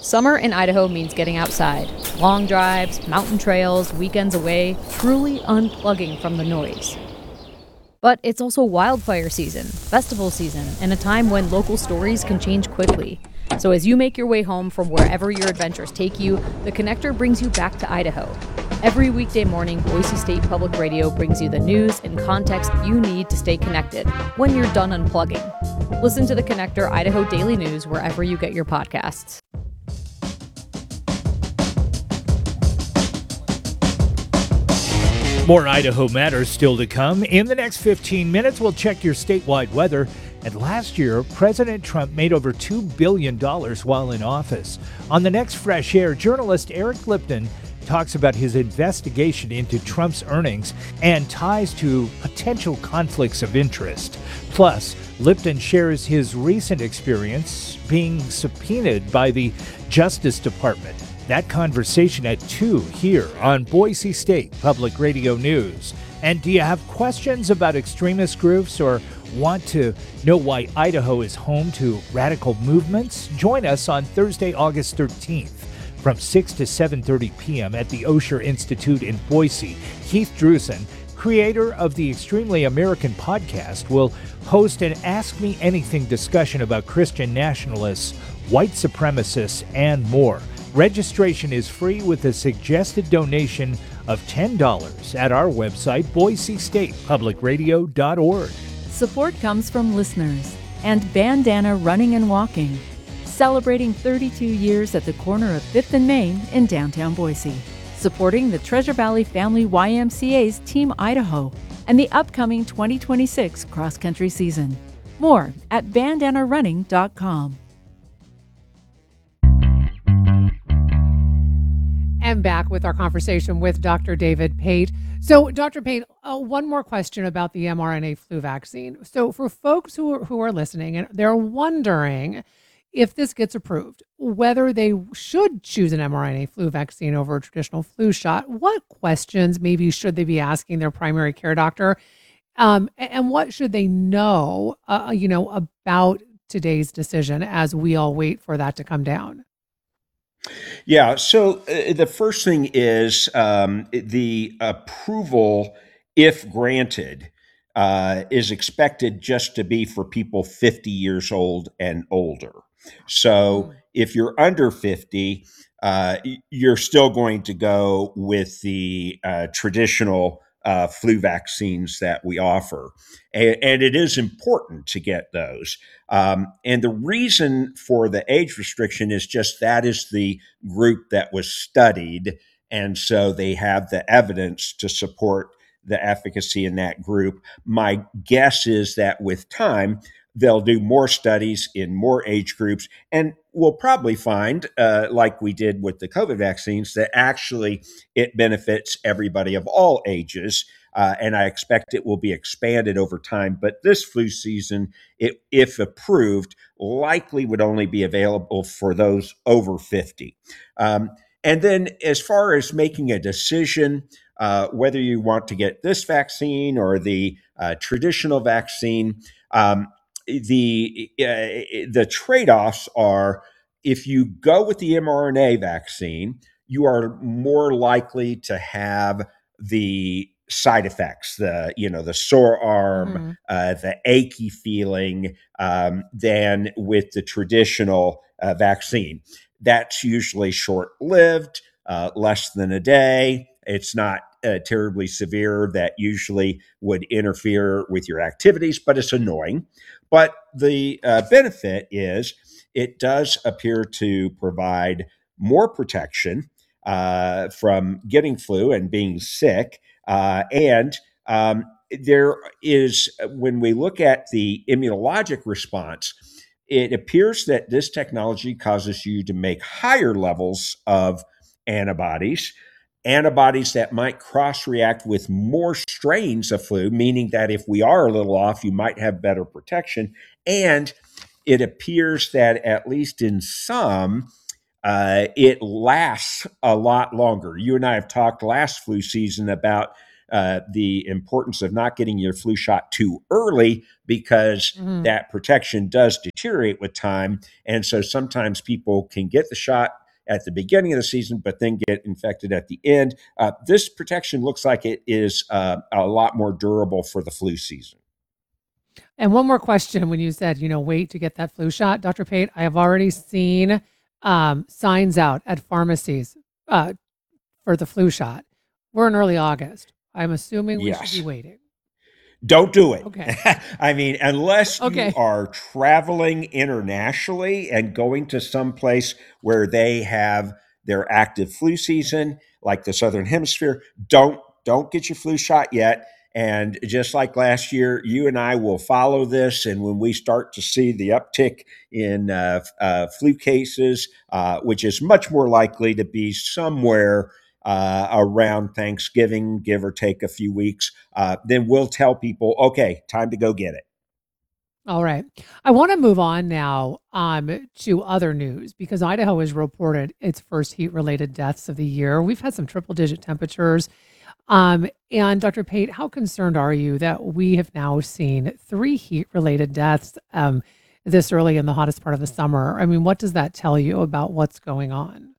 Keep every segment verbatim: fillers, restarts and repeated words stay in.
Summer in Idaho means getting outside. Long drives, mountain trails, weekends away, truly unplugging from the noise. But it's also wildfire season, festival season, and a time when local stories can change quickly. So as you make your way home from wherever your adventures take you, The Connector brings you back to Idaho. Every weekday morning, Boise State Public Radio brings you the news and context you need to stay connected when you're done unplugging. Listen to The Connector Idaho Daily News wherever you get your podcasts. More Idaho Matters still to come. In the next fifteen minutes, we'll check your statewide weather. And last year, President Trump made over two billion dollars while in office. On the next Fresh Air, journalist Eric Lipton talks about his investigation into Trump's earnings and ties to potential conflicts of interest. Plus, Lipton shares his recent experience being subpoenaed by the Justice Department. That conversation at two here on Boise State Public Radio News. And do you have questions about extremist groups or want to know why Idaho is home to radical movements? Join us on Thursday, August thirteenth from six to seven thirty p.m. at the Osher Institute in Boise. Keith Drusen, creator of the Extremely American podcast, will host an Ask Me Anything discussion about Christian nationalists, white supremacists, and more. Registration is free with a suggested donation of ten dollars at our website, boise state public radio dot org. Support comes from listeners and Bandana Running and Walking, celebrating thirty-two years at the corner of fifth and Main in downtown Boise, supporting the Treasure Valley Family Y M C A's Team Idaho and the upcoming twenty twenty-six cross-country season. More at bandana running dot com. And back with our conversation with Doctor David Pate. So, Doctor Pate, uh, one more question about the mRNA flu vaccine. So, for folks who are, who are listening and they're wondering if this gets approved, whether they should choose an mRNA flu vaccine over a traditional flu shot, what questions maybe should they be asking their primary care doctor? Um, and, and what should they know, uh, you know, about today's decision as we all wait for that to come down? Yeah, so uh, the first thing is um, the approval, if granted, uh, is expected just to be for people fifty years old and older. So if you're under fifty, uh, you're still going to go with the uh, traditional uh, flu vaccines that we offer. And, and it is important to get those. Um, and the reason for the age restriction is just that is the group that was studied. And so they have the evidence to support the efficacy in that group. My guess is that with time, they'll do more studies in more age groups, and we'll probably find, uh, like we did with the COVID vaccines, that actually it benefits everybody of all ages. Uh, and I expect it will be expanded over time. But this flu season, it, if approved, likely would only be available for those over fifty. Um, and then as far as making a decision, uh, whether you want to get this vaccine or the uh, traditional vaccine, um, the uh, the trade-offs are, if you go with the mRNA vaccine, you are more likely to have the side effects, the you know the sore arm, mm-hmm. uh, the achy feeling, um, than with the traditional uh, vaccine. That's usually short-lived, uh, less than a day. It's not uh, terribly severe. That usually would interfere with your activities, but it's annoying. But the uh, benefit is it does appear to provide more protection uh, from getting flu and being sick. Uh, and um, there is, when we look at the immunologic response, it appears that this technology causes you to make higher levels of antibodies, antibodies that might cross-react with more strains of flu, meaning that if we are a little off, you might have better protection. And it appears that at least in some, uh, it lasts a lot longer. You and I have talked last flu season about uh, the importance of not getting your flu shot too early, because Mhm. that protection does deteriorate with time. And so sometimes people can get the shot at the beginning of the season, but then get infected at the end. Uh, this protection looks like it is uh, a lot more durable for the flu season. And one more question when you said, you know, wait to get that flu shot, Doctor Pate, I have already seen um, signs out at pharmacies uh, for the flu shot. We're in early August. I'm assuming we should be Yes. waiting. Don't do it. Okay. I mean, unless you Okay. are traveling internationally and going to some place where they have their active flu season, like the Southern Hemisphere, don't don't get your flu shot yet. And just like last year, you and I will follow this. And when we start to see the uptick in uh, uh, flu cases, uh, which is much more likely to be somewhere uh, around Thanksgiving, give or take a few weeks, uh, then we'll tell people, okay, time to go get it. All right. I want to move on now um, to other news because Idaho has reported its first heat related deaths of the year. We've had some triple digit temperatures. Um, and Doctor Pate, how concerned are you that we have now seen three heat related deaths um, this early in the hottest part of the summer? I mean, what does that tell you about what's going on?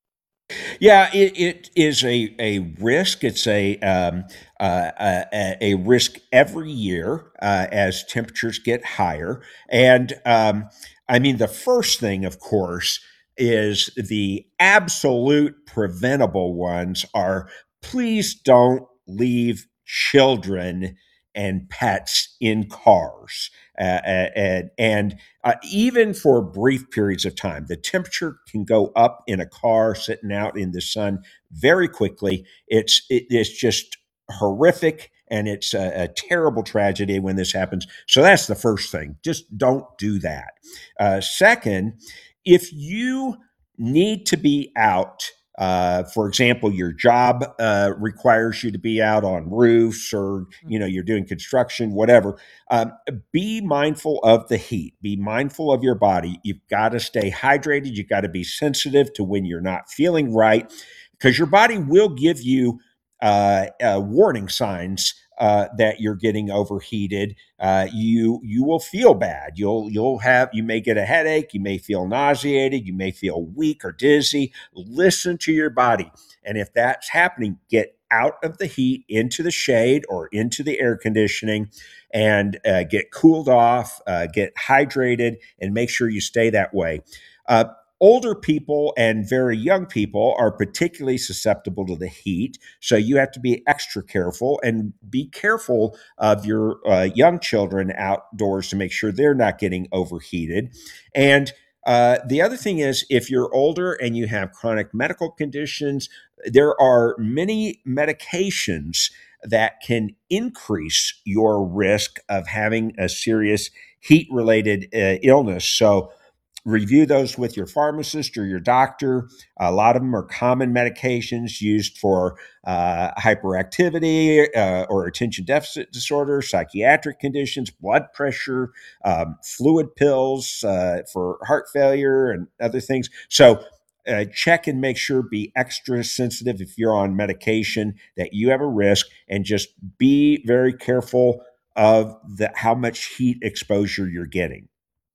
Yeah, it, it is a, a risk. It's a um, uh, a, a risk every year uh, as temperatures get higher. And um, I mean, the first thing, of course, is the absolute preventable ones are, please don't leave children and pets in cars. Uh, and and uh, even for brief periods of time, the temperature can go up in a car sitting out in the sun very quickly. It's it, it's just horrific, and it's a, a terrible tragedy when this happens. So that's the first thing. Just don't do that. Uh, second, if you need to be out, uh, for example, your job uh, requires you to be out on roofs, or you know you're doing construction, whatever. Um, be mindful of the heat. Be mindful of your body. You've got to stay hydrated. You've got to be sensitive to when you're not feeling right, because your body will give you uh, uh, warning signs uh, that you're getting overheated. Uh, you you will feel bad. You'll you'll have you may get a headache. You may feel nauseated. You may feel weak or dizzy. Listen to your body, and if that's happening, get out of the heat into the shade or into the air conditioning, and uh, get cooled off, uh, get hydrated, and make sure you stay that way. Uh, Older people and very young people are particularly susceptible to the heat, so you have to be extra careful, and be careful of your uh, young children outdoors to make sure they're not getting overheated. And uh, the other thing is, if you're older and you have chronic medical conditions, there are many medications that can increase your risk of having a serious heat related uh, illness. So review those with your pharmacist or your doctor. A lot of them are common medications used for uh, hyperactivity uh, or attention deficit disorder, psychiatric conditions, blood pressure, um, fluid pills uh, for heart failure, and other things. So uh, check and make sure, be extra sensitive if you're on medication that you have a risk, and just be very careful of the how much heat exposure you're getting.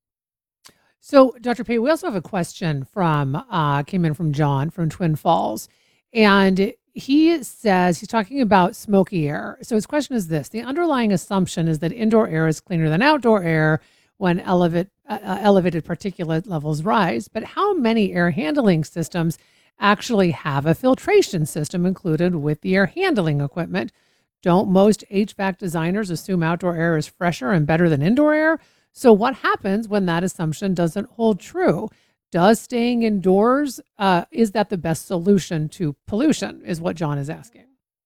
So, Doctor Pate, we also have a question from uh, came in from John from Twin Falls, and he says he's talking about smoky air. So his question is this: the underlying assumption is that indoor air is cleaner than outdoor air when elevate, uh, uh, elevated particulate levels rise. But how many air handling systems actually have a filtration system included with the air handling equipment? Don't most H V A C designers assume outdoor air is fresher and better than indoor air? So what happens when that assumption doesn't hold true? Does staying indoors, uh, is that the best solution to pollution, is what John is asking.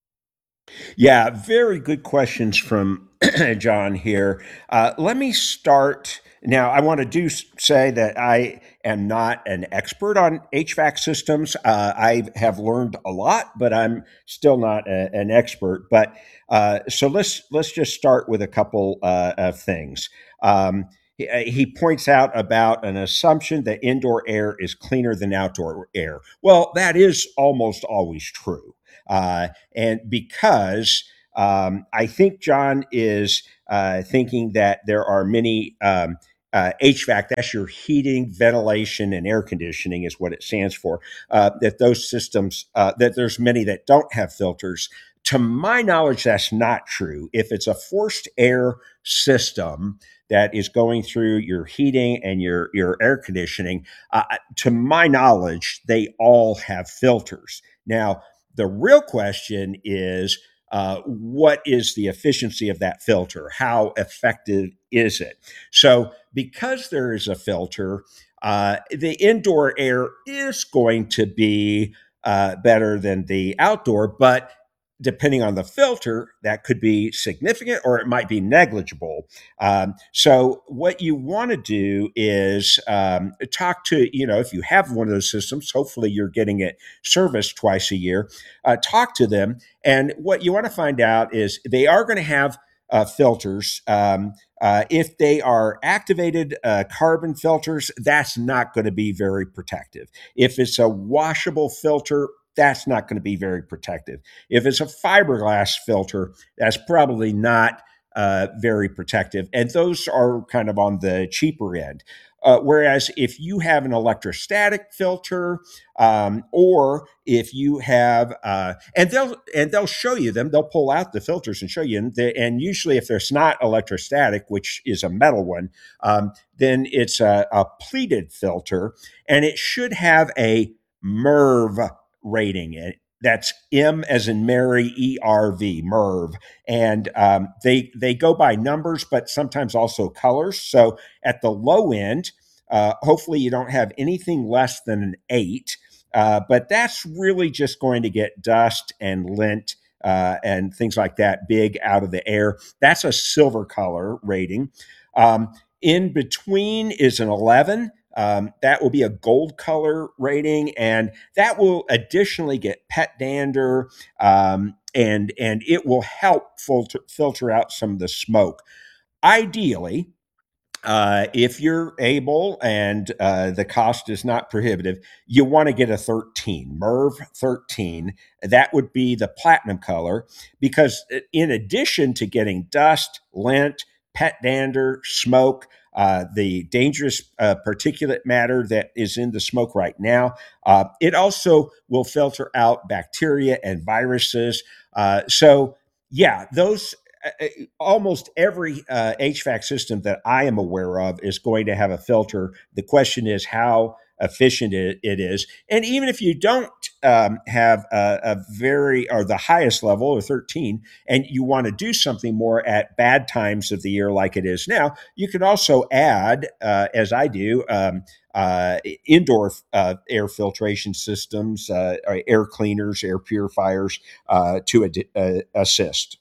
Yeah, very good questions from John here. Uh, let me start. Now, I want to do say that I am not an expert on H V A C systems. Uh, I have learned a lot, but I'm still not a, an expert. But uh, so let's let's just start with a couple uh, of things. Um, he, uh, he points out about an assumption that indoor air is cleaner than outdoor air. Well, that is almost always true. Uh, and because Um, I think John is uh, thinking that there are many um, uh, H V A C, that's your heating, ventilation, and air conditioning is what it stands for, uh, that those systems, uh, that there's many that don't have filters. To my knowledge, that's not true. If it's a forced air system that is going through your heating and your, your air conditioning, uh, to my knowledge, they all have filters. Now, the real question is, uh, what is the efficiency of that filter? How effective is it? So, because there is a filter, uh, the indoor air is going to be uh, better than the outdoor, but depending on the filter, that could be significant or it might be negligible. Um, so what you want to do is um, talk to, you know, if you have one of those systems, hopefully you're getting it serviced twice a year, uh, talk to them. And what you want to find out is they are going to have uh, filters. Um, uh, if they are activated uh, carbon filters, that's not going to be very protective. If it's a washable filter, that's not going to be very protective. If it's a fiberglass filter, that's probably not uh, very protective. And those are kind of on the cheaper end. Uh, whereas if you have an electrostatic filter, um, or if you have, uh, and they'll and they'll show you them, they'll pull out the filters and show you. And, they, and usually, if there's not electrostatic, which is a metal one, um, then it's a, a pleated filter, and it should have a MERV rating. That's M as in Mary, E R V, MERV. And um, they they go by numbers, but sometimes also colors. So at the low end, uh, hopefully you don't have anything less than an eight. Uh, but that's really just going to get dust and lint uh, and things like that big out of the air. That's a silver color rating. Um, in between is an eleven. Um, that will be a gold color rating, and that will additionally get pet dander, um, and and it will help filter, filter out some of the smoke. Ideally, uh, if you're able and uh, the cost is not prohibitive, you want to get a thirteen, MERV thirteen. That would be the platinum color, because in addition to getting dust, lint, pet dander, smoke, uh, the dangerous uh, particulate matter that is in the smoke right now, uh, it also will filter out bacteria and viruses. Uh, so, yeah, those uh, almost every uh, H V A C system that I am aware of is going to have a filter. The question is how efficient it, it is. And even if you don't um, have a, a very, or the highest level, or thirteen, and you want to do something more at bad times of the year like it is now, you can also add, uh, as I do, um, uh, indoor uh, air filtration systems, uh, air cleaners, air purifiers uh, to ad- uh, assist.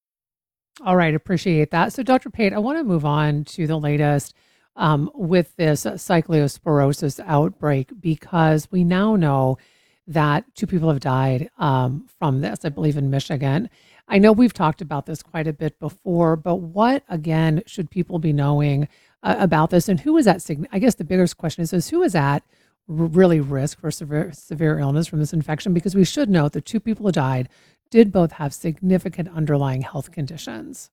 All right, appreciate that. So, Doctor Pate, I want to move on to the latest um, with this cyclosporosis outbreak, because we now know that two people have died um, from this, I believe in Michigan. I know we've talked about this quite a bit before, but what, again, should people be knowing uh, about this, and who is at, sig- I guess the biggest question is, is who is at r- really risk for severe, severe illness from this infection? Because we should note that two people who died did both have significant underlying health conditions.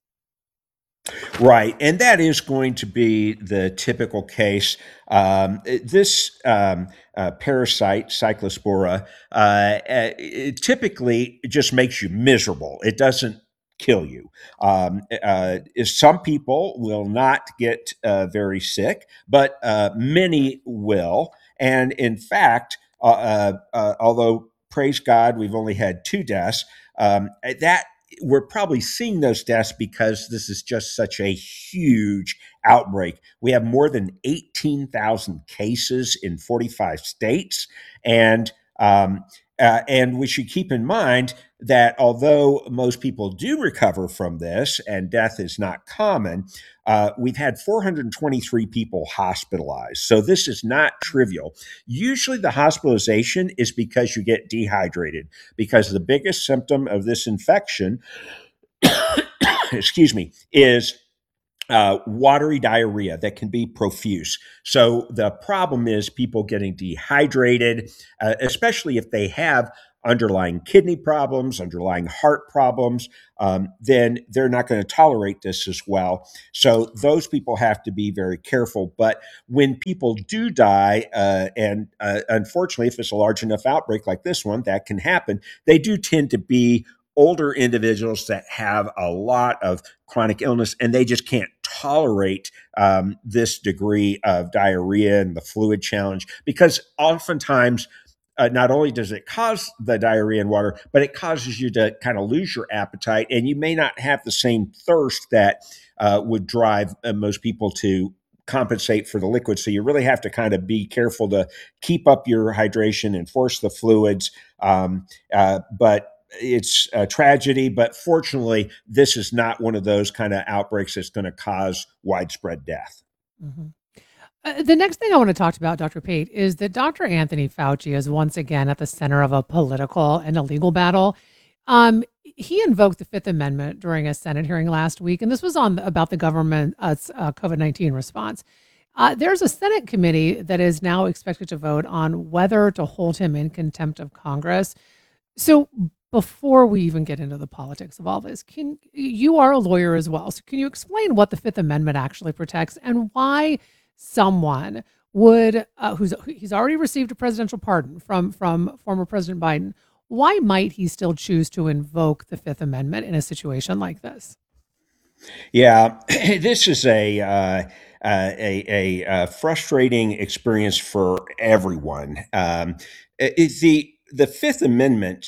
Right. And that is going to be the typical case. Um, this um, uh, parasite, Cyclospora, uh, uh, it typically just makes you miserable. It doesn't kill you. Um, uh, some people will not get uh, very sick, but uh, many will. And in fact, uh, uh, uh, although, praise God, we've only had two deaths, um, that we're probably seeing those deaths because this is just such a huge outbreak. We have more than eighteen thousand cases in forty-five states. And um, uh, and we should keep in mind that although most people do recover from this and death is not common, uh, we've had four hundred twenty-three people hospitalized. So this is not trivial. Usually the hospitalization is because you get dehydrated, because the biggest symptom of this infection, excuse me, is uh, watery diarrhea that can be profuse. So the problem is people getting dehydrated, uh, especially if they have underlying kidney problems, underlying heart problems, um, then they're not going to tolerate this as well. So those people have to be very careful. But when people do die, uh, and uh, unfortunately, if it's a large enough outbreak like this one, that can happen, they do tend to be older individuals that have a lot of chronic illness, and they just can't tolerate um, this degree of diarrhea and the fluid challenge, because oftentimes uh, not only does it cause the diarrhea and water, but it causes you to kind of lose your appetite, and you may not have the same thirst that uh, would drive uh, most people to compensate for the liquid. So you really have to kind of be careful to keep up your hydration and force the fluids. Um, uh, but it's a tragedy, but fortunately, this is not one of those kind of outbreaks that's going to cause widespread death. Mm-hmm. Uh, the next thing I want to talk about, Doctor Pate, is that Doctor Anthony Fauci is once again at the center of a political and a legal battle. Um, he invoked the Fifth Amendment during a Senate hearing last week, and this was on about the government's uh, COVID nineteen response. Uh, there's a Senate committee that is now expected to vote on whether to hold him in contempt of Congress. So before we even get into the politics of all this, can you are a lawyer as well. So can you explain what the Fifth Amendment actually protects and why someone would, uh, who's he's already received a presidential pardon from, from former President Biden, why might he still choose to invoke the Fifth Amendment in a situation like this? Yeah, this is a, uh, uh, a, a, a frustrating experience for everyone. Um, it, the, the Fifth Amendment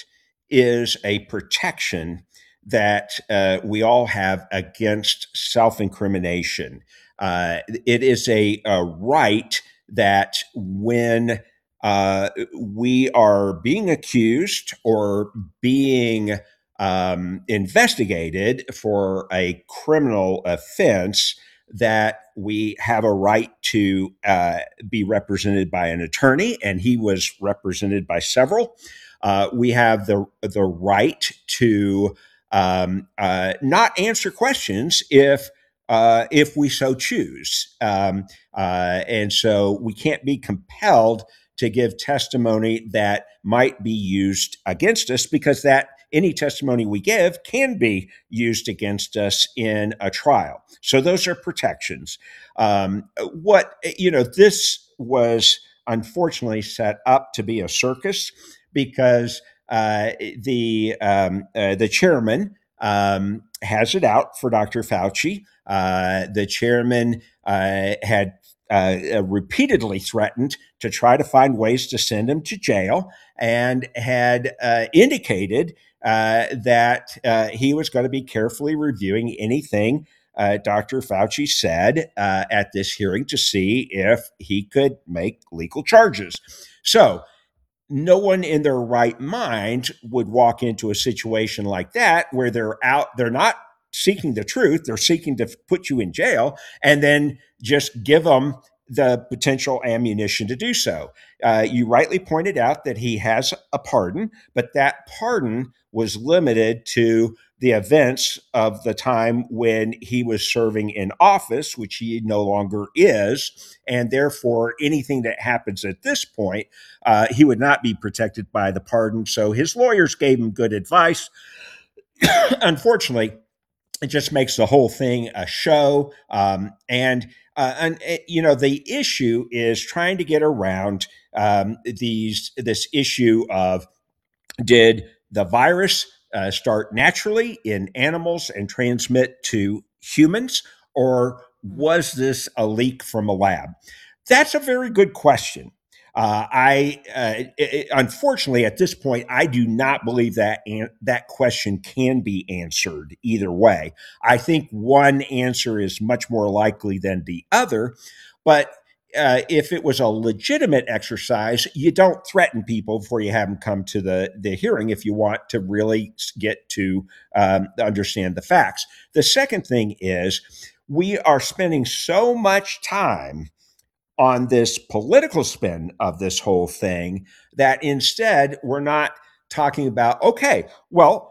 is a protection that uh, we all have against self-incrimination. Uh, it is a, a right that when uh, we are being accused or being um, investigated for a criminal offense, that we have a right to uh, be represented by an attorney, and he was represented by several. Uh, we have the the right to um, uh, not answer questions if uh, if we so choose, um, uh, and so we can't be compelled to give testimony that might be used against us, because that any testimony we give can be used against us in a trial. So those are protections. Um, what you know, this was unfortunately set up to be a circus, because uh, the um, uh, the chairman um, has it out for Doctor Fauci. Uh, the chairman uh, had uh, repeatedly threatened to try to find ways to send him to jail, and had uh, indicated uh, that uh, he was going to be carefully reviewing anything uh, Doctor Fauci said uh, at this hearing to see if he could make legal charges. So no one in their right mind would walk into a situation like that where they're out, they're not seeking the truth, they're seeking to put you in jail, and then just give them the potential ammunition to do so. Uh, you rightly pointed out that he has a pardon, but that pardon was limited to the events of the time when he was serving in office, which he no longer is. And therefore, anything that happens at this point, uh, he would not be protected by the pardon. So his lawyers gave him good advice. Unfortunately, it just makes the whole thing a show. Um, and, uh, and, you know, the issue is trying to get around um, these this issue of, did the virus uh, start naturally in animals and transmit to humans, or was this a leak from a lab? That's a very good question. Uh, I uh, it, unfortunately at this point I do not believe that an- that question can be answered either way. I think one answer is much more likely than the other, but uh, if it was a legitimate exercise, you don't threaten people before you have them come to the, the hearing if you want to really get to um, understand the facts. The second thing is, we are spending so much time on this political spin of this whole thing that instead we're not talking about, okay, well,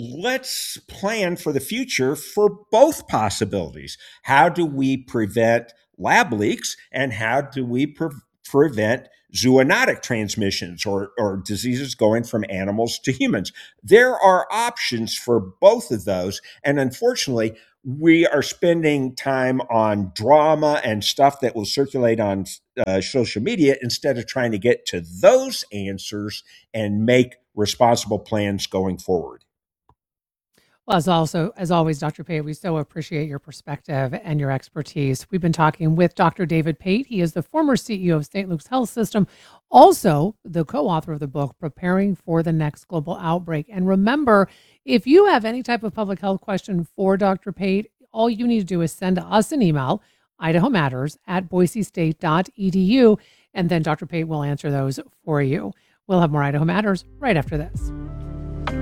let's plan for the future for both possibilities. How do we prevent lab leaks, and how do we pre- prevent zoonotic transmissions or, or diseases going from animals to humans. There are options for both of those. And unfortunately, we are spending time on drama and stuff that will circulate on uh, social media instead of trying to get to those answers and make responsible plans going forward. Well, as also as always, Doctor Pate, we so appreciate your perspective and your expertise. We've been talking with Doctor David Pate. He is the former C E O of Saint Luke's Health System, also the co-author of the book Preparing for the Next Global Outbreak. And remember, if you have any type of public health question for Doctor Pate, all you need to do is send us an email, Idaho Matters at boise state dot e d u, and then Doctor Pate will answer those for you. We'll have more Idaho Matters right after this.